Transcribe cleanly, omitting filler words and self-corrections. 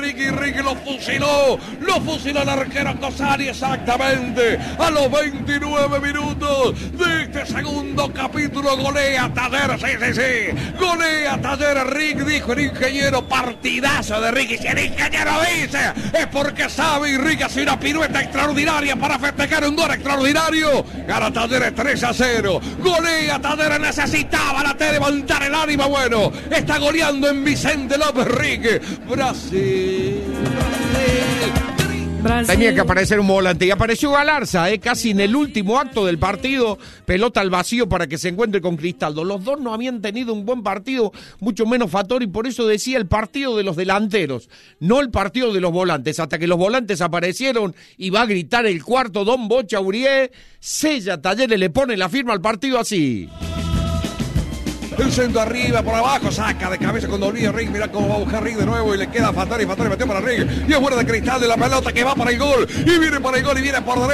Ricky. Ricky lo fusiló el arquero Cosari exactamente a los 29 minutos de este segundo capítulo. Golea Taller, sí, golea Taller. Rick, dijo el ingeniero, partidazo de Ricky. Si el ingeniero dice, es porque sabe, y Rick hace una pirueta extraordinaria para festejar un gol extraordinario. Gana Talleres 3-0. Golea Talleres, necesitaba la T levantar el ánimo. Bueno, está goleando en Vicente López Rick. Brasil. Tenía que aparecer un volante y apareció Galarza, casi en el último acto del partido, pelota al vacío para que se encuentre con Cristaldo. Los dos no habían tenido un buen partido, mucho menos Fattori, por eso decía el partido de los delanteros, no el partido de los volantes, hasta que los volantes aparecieron y va a gritar el cuarto Don Bocha Urié, sella Talleres, le pone la firma al partido así. El centro arriba, por abajo, saca de cabeza con Dolía Rick. Mira cómo va a buscar Rick de nuevo y le queda Fattori metió para Rick. Y es buena de Cristaldo de la pelota que va para el gol. Y viene para el gol y viene por derecha.